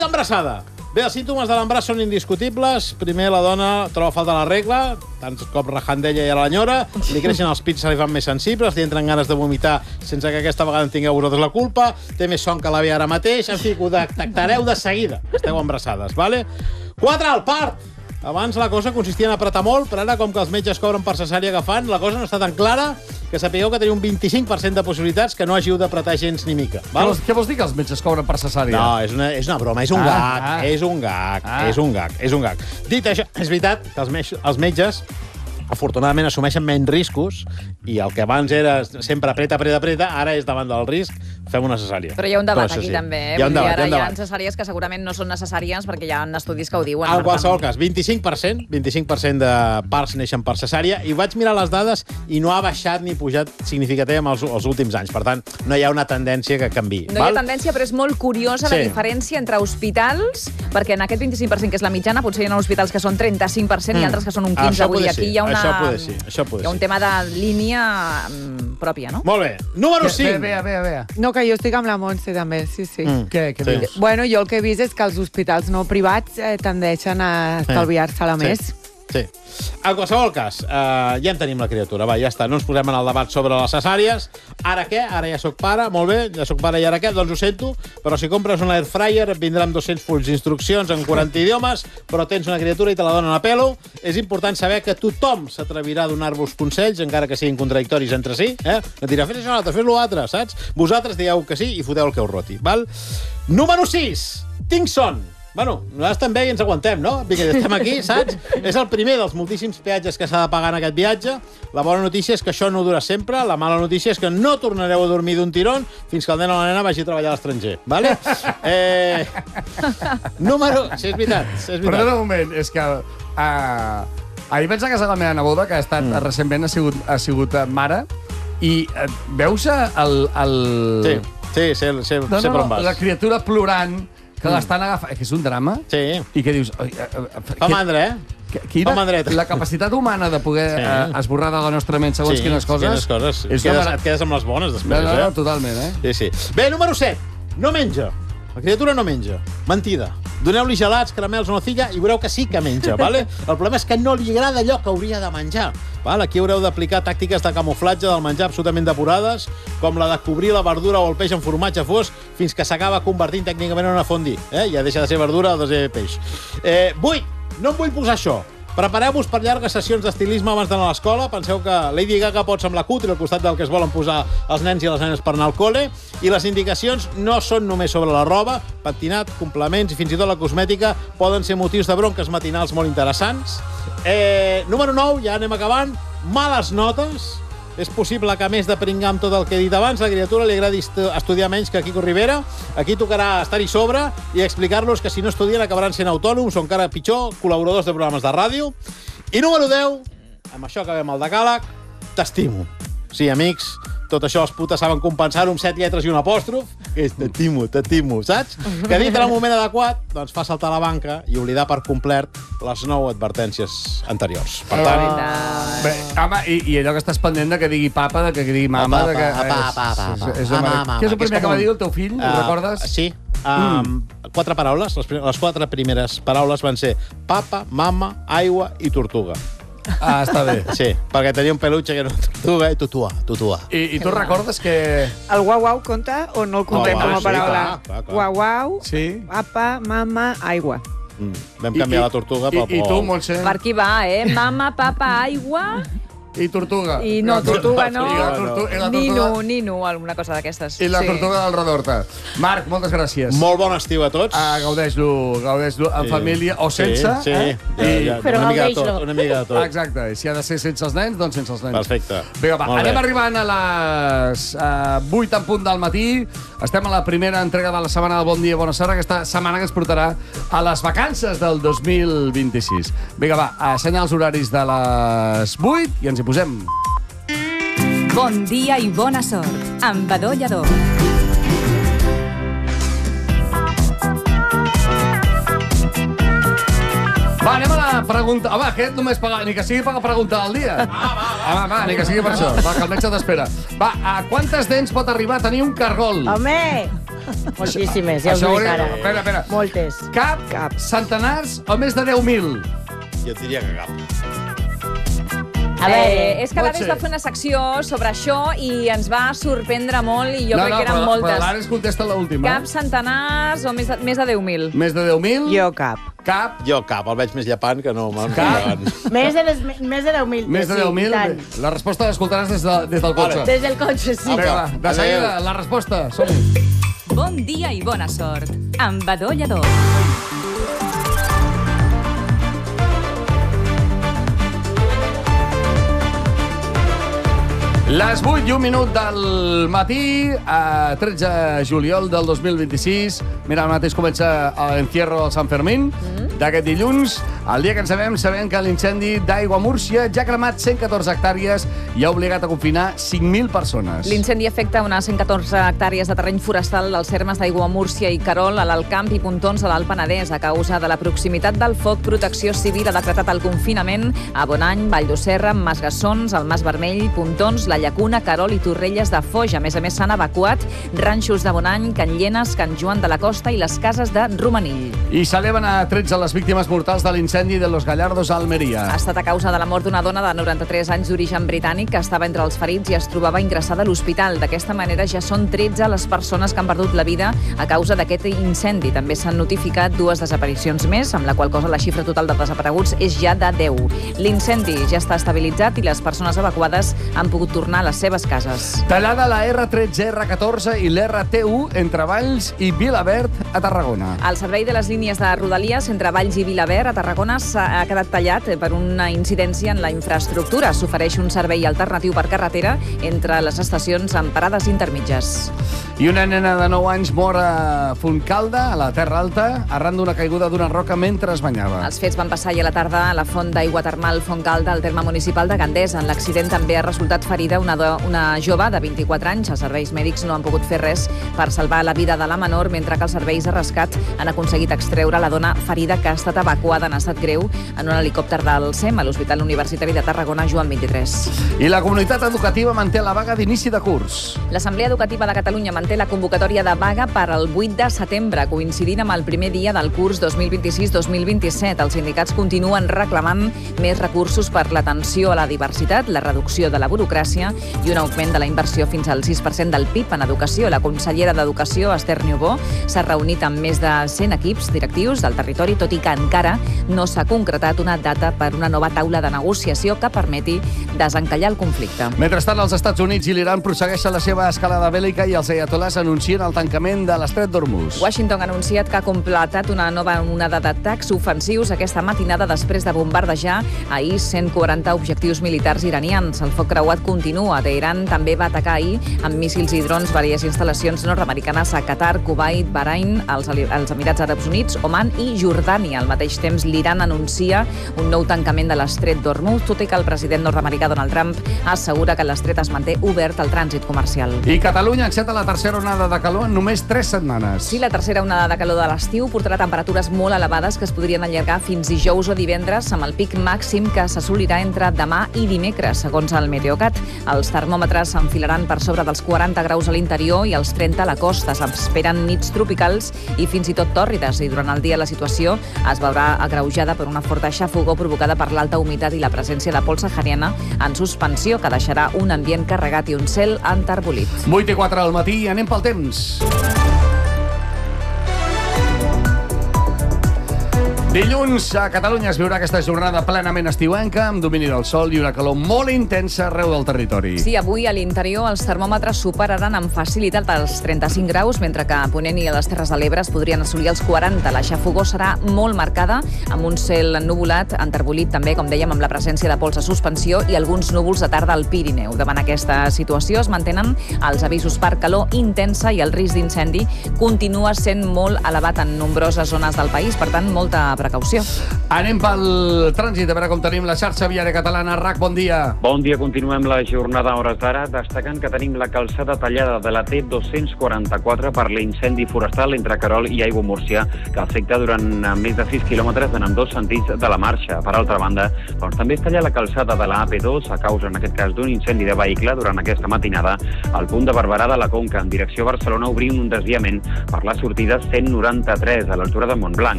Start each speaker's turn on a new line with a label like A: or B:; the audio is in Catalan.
A: Embarassada. Bé, els símptomes de l'embaràs són indiscutibles. Primer, la dona troba falta la regla, tants cops rajant d'ella i a l'enyora, li creixen els pits, se li fan més sensibles, li entren ganes de vomitar sense que aquesta vegada en tingueu vosaltres la culpa, té més son que l'àvia ara mateix, en fi, ho detectareu de seguida. Esteu embarassades, vale? 4, el part. Abans la cosa consistia en apretar molt, però ara, com que els metges cobren per cesària que fan, la cosa no està tan clara que sapigueu que teniu un 25% de possibilitats que no hàgiu d'apretar gens ni mica. Val?
B: Què vols dir que els metges cobren per cesària?
A: No, és una broma, és un gag, és un gag. Dit això, és veritat que els metges afortunadament assumeixen menys riscos i el que abans era sempre apreta, ara és davant del risc, fem una cesària.
C: Però hi ha un debat aquí també,
A: Hi ha un debat,
C: ara hi ha cesàries que segurament no són necessàries perquè hi ha estudis que ho diuen.
A: En qualsevol cas, 25% de parts neixen per cesària i vaig mirar les dades i no ha baixat ni pujat significativament els últims anys. Per tant, no hi ha una tendència que canviï.
C: No hi ha tendència, però és molt curiosa la diferència entre hospitals, perquè en aquest 25%, que és la mitjana, potser hi ha hospitals que són 35% i altres que són un 15%. Vull dir, aquí hi ha
A: hi
C: ha un tema de línia pròpia, no?
A: Molt bé. Número 5.
B: Bé.
D: No, que jo estic amb la Montse, també, sí.
B: Què dius?
D: Bueno, jo el que he vist és que els hospitals no privats tendeixen a estalviar-se-la més.
A: Sí. En qualsevol cas, ja en tenim la criatura. Va, ja està, no ens posem en el debat sobre les cesàries. Ara què? Ara ja soc pare, molt bé, ja soc pare i ara què? Doncs ho sento, però si compres un air fryer et vindrà amb 200 fulls d'instruccions en 40 idiomes, però tens una criatura i te la donen a pelo. És important saber que tothom s'atrevirà a donar-vos consells, encara que siguin contradictoris entre si. Et dirà, fes això, fes l'altre, saps? Vosaltres dieu que sí i foteu el que us roti, val? Número 6. Tinc son. Bueno, nosaltres també i ens aguantem, no? Perquè estem aquí, saps? És el primer dels moltíssims peatges que s'ha de pagar en aquest viatge. La bona notícia és que això no dura sempre. La mala notícia és que no tornareu a dormir d'un tirón fins que el nen o la nena vagi a treballar a l'estranger. Vale? Número... Sí, és veritat.
B: Perdona un moment, és que... ahir vaig a casa de la meva neboda, que ha estat recentment ha sigut mare, i veus el...
A: Sí, sé per on vas.
B: La criatura plorant, que l'estan agafant... Que és un drama?
A: Sí.
B: I que dius...
A: Fa mandra,
B: La capacitat humana de poder esborrar de la nostra ment segons quines coses...
A: Et quedes amb les bones després,
B: No, totalment,
A: Sí. Bé, número 7. No menja. La criatura no menja. Mentida. Doneu-li gelats, caramels o nocilla i veureu que sí que menja, vale? El problema és que no li agrada allò que hauria de menjar. Val? Aquí haureu d'aplicar tàctiques de camuflatge del menjar absolutament depurades, com la de cobrir la verdura o el peix en formatge fosc fins que s'acaba convertint tècnicament en una fondue. Ja deixa de ser verdura o de ser peix. 8. No em vull posar això. Prepareu-vos per llargues sessions d'estilisme abans d'anar a l'escola. Penseu que Lady Gaga pot semblar cutre al costat del que es volen posar els nens i les nenes per anar al col·le. I les indicacions no són només sobre la roba. Pentinat, complements i fins i tot la cosmètica poden ser motius de bronques matinals molt interessants. Número 9, ja anem acabant. Males notes. És possible que, a més de pringar amb tot el que he dit abans, la criatura li agradi estudiar menys que a Quico Rivera. Aquí tocarà estar-hi sobre i explicar-los que si no estudien acabaran sent autònoms o encara pitjor, col·laboradors de programes de ràdio. I número 10, amb això acabem el decàleg, t'estimo. Sí, amics, tot això els putes saben compensar-ho amb 7 lletres i un apòstrof, que és t'estimo, saps? Que dit en el moment adequat, doncs fa saltar la banca i oblidar per complet les 9 advertències anteriors. Per tant...
B: Bé, home, i allò que estàs pendent de que digui papa, de que digui mama... Què és el primer que va dir el teu fill? Ho recordes?
A: Sí. 4 paraules. Les 4 primeres paraules van ser papa, mama, aigua i tortuga.
B: Està bé.
A: Sí, perquè tenia un peluche que era una tortuga i tutua.
B: I tu recordes que...
D: El guau-guau compta o no el comptem com a paraula?
A: Clar.
D: Guau-guau, papa, mama, aigua.
A: Vam canviar la tortuga pel
B: I tu, Montse?
C: Per aquí va, Mama, papa, aigua...
B: I tortuga.
C: I no, tortuga no.
B: Nino,
C: alguna cosa d'aquestes.
B: I la tortuga del Redorta. Marc, moltes gràcies.
A: Molt bon estiu a tots.
B: Gaudeix-lo en família o sense.
A: Sí,
C: però
A: una mica de tot.
B: Exacte, si ha de ser sense els nens, doncs sense els nens.
A: Perfecte.
B: Vinga, va, anem arribant a les 8 en punt del matí. Estem a la primera entrega de la setmana del Bon Dia, Bona Sort, aquesta setmana que ens portarà a les vacances del 2026. Vinga, va, assenyar els horaris de les 8 i ens hi posem.
E: Bon dia i bona sort, amb Badó Lledó.
B: Va, anem a la pregunta. Home, aquest només paga, ni que sigui per la pregunta del dia. Va, ni que sigui per això. Va, que el metge t'espera. Va, a quantes dents pot arribar a tenir un cargol?
D: Home!
F: Moltíssimes, ja us ho dic ara.
B: Espera.
F: Moltes.
B: Cap, centenars o més de 10.000?
A: Jo et diria que cap.
F: A veure,
C: És que l'Ares va fer una secció sobre això i ens va sorprendre molt i jo crec que eren moltes.
B: Però l'Ares contesta l'última.
C: Cap, centenars o més de 10.000?
B: Més de 10.000?
D: Jo cap.
B: Cap?
A: Jo cap, el veig més llepant que no.
B: Cap?
F: Més de 10.000.
B: Més de 10.000? La resposta l'escoltaràs des del cotxe.
F: Des del cotxe, sí.
B: Vinga, va, de seguida, la resposta. Som-hi.
E: Bon dia i bona sort amb Badó Lladó.
B: Les 8 i un minut del matí, a 13 de juliol del 2026. Mira, ara mateix comença l'encierro al Sant Fermín d'aquest dilluns. El dia que en sabem que l'incendi d'Aigua Múrcia ja ha cremat 114 hectàrees i ha obligat a confinar 5.000 persones.
C: L'incendi afecta unes 114 hectàrees de terreny forestal dels termes d'Aigua Múrcia i Querol, a l'Alt Camp i Pontons, a l'Alt Penedès. A causa de la proximitat del foc, Protecció Civil ha decretat el confinament a Bonany, Vall d'Osserra, Masgassons, el Mas Vermell, Pontons, la Llacuna, Querol i Torrelles de Foix. A més, s'han evacuat ranxos de Bonany, Can Llenes, Can Joan de la Costa i les cases de Romanill.
B: I s'eleven a 13 les víctimes mortals de l'incendi de Los Gallardos a Almeria.
C: Ha estat a causa de la mort d'una dona de 93 anys d'origen britànic que estava entre els ferits i es trobava ingressada a l'hospital. D'aquesta manera ja són 13 les persones que han perdut la vida a causa d'aquest incendi. També s'han notificat 2 desaparicions més, amb la qual cosa la xifra total de desapareguts és ja de 10. L'incendi ja està estabilitzat i les persones evacuades han pogut tornar a les seves cases.
B: Tallada la R13, R14 i l'RT1 entre Valls i Vilaverd a Tarragona.
C: El servei de les línies de Rodalies entre Valls i Vilaverd a Tarragona ha quedat tallat per una incidència en la infraestructura. S'ofereix un servei alternatiu per carretera entre les estacions amb parades intermitges.
B: I una nena de 9 anys mor a Fontcalda, a la Terra Alta, arran d'una caiguda d'una roca mentre es banyava.
C: Els fets van passar ahir a la tarda a la font d'aigua termal Fontcalda, al terme municipal de Gandesa. En l'accident també ha resultat ferida una jove de 24 anys. Els serveis mèdics no han pogut fer res per salvar la vida de la menor, mentre que els serveis de rescat han aconseguit extreure la dona ferida que ha estat evacuada en estat greu en un helicòpter del SEM a l'Hospital Universitari de Tarragona Joan 23.
B: I la comunitat educativa manté la vaga d'inici de curs.
C: L'Assemblea Educativa de Catalunya manté la convocatòria de vaga per al 8 de setembre, coincidint amb el primer dia del curs 2026-2027. Els sindicats continuen reclamant més recursos per l'atenció a la diversitat, la reducció de la burocràcia i un augment de la inversió fins al 6% del PIB en educació. La consellera d'Educació, Esther Niubó, s'ha reunit amb més de 100 equips directius del territori, tot i que encara no s'ha concretat una data per una nova taula de negociació que permeti desencallar el conflicte.
B: Mentrestant, els Estats Units i l'Iran prossegueixen la seva escalada bèl·lica i els ayatolás anuncien el tancament de l'estret d'Hormuz.
C: Washington ha anunciat que ha completat una nova onada d'atacs ofensius aquesta matinada després de bombardejar ahir 140 objectius militars iranians. El foc creuat continua. Teheran també va atacar ahir amb míssils i drons diverses instal·lacions nord-americanes a Qatar, Kuwait, Bahrain, els Emirats Àrabs Units, Oman i Jordània. Al mateix temps, l'Iran anuncia un nou tancament de l'estret d'Hormuz, tot i que el president nord-americà Donald Trump assegura que l'estret es manté obert al trànsit comercial.
B: I Catalunya enceta la tercera onada de calor en només 3 setmanes.
C: Sí, la tercera onada de calor de l'estiu portarà temperatures molt elevades que es podrien allargar fins dijous o divendres, amb el pic màxim que s'assolirà entre demà i dimecres, segons el Meteocat. Els termòmetres s'enfilaran per sobre dels 40 graus a l'interior i els 30 a la costa. S'esperen nits tropicals i fins i tot tòrrides, i durant el dia la situació es veurà agreujada per una forta xafogor provocada per l'alta humitat i la presència de pols sahariana en suspensió, que deixarà un ambient carregat i un cel enterbolit.
B: 8:04 al matí, anem pel temps. Dilluns a Catalunya es viurà aquesta jornada plenament estiuenca, amb domini del sol i una calor molt intensa arreu del territori.
C: Sí, avui a l'interior els termòmetres superaran amb facilitat els 35 graus, mentre que a Ponent i a les Terres de l'Ebre es podrien assolir els 40. La xafogor serà molt marcada, amb un cel ennuvolat, enterbolit també, com dèiem, amb la presència de pols a suspensió i alguns núvols de tarda al Pirineu. Davant aquesta situació es mantenen els avisos per calor intensa i el risc d'incendi continua sent molt elevat en nombroses zones del país. Per tant, molta precaució.
B: Anem pel trànsit, a veure com tenim la xarxa viària catalana. RAC, bon dia.
G: Bon dia, continuem la jornada a hores d'ara, destacant que tenim la calçada tallada de la T244 per l'incendi forestal entre Querol i Aiguamúrcia, que afecta durant més de 6 quilòmetres en ambdós sentits de la marxa. Per altra banda, doncs, també es talla la calçada de la AP2 a causa, en aquest cas, d'un incendi de vehicle durant aquesta matinada al punt de Barberà de la Conca, en direcció a Barcelona, obrint un desviament per la sortida 193 a l'altura de Montblanc.